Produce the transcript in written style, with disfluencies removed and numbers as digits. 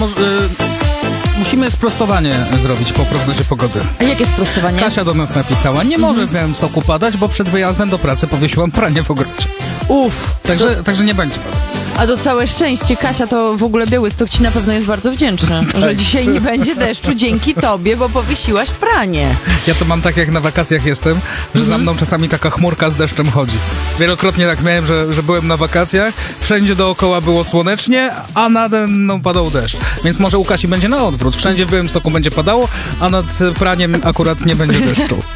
Musimy sprostowanie zrobić po prognozie pogody. A jakie sprostowanie? Kasia do nas napisała, nie może w Białymstoku padać, bo przed wyjazdem do pracy powiesiłam pranie w ogrodzie. Także nie będzie. A to całe szczęście, Kasia, to w ogóle Białystok ci na pewno jest bardzo wdzięczny, że dzisiaj nie będzie deszczu dzięki tobie, bo powiesiłaś pranie. Ja to mam tak, jak na wakacjach jestem, że za mną czasami taka chmurka z deszczem chodzi. Wielokrotnie tak miałem, że byłem na wakacjach, wszędzie dookoła było słonecznie, a nade mną padał deszcz. Więc może u Kasi będzie na odwrót. Wszędzie w Białymstoku będzie padało, a nad praniem akurat nie będzie deszczu.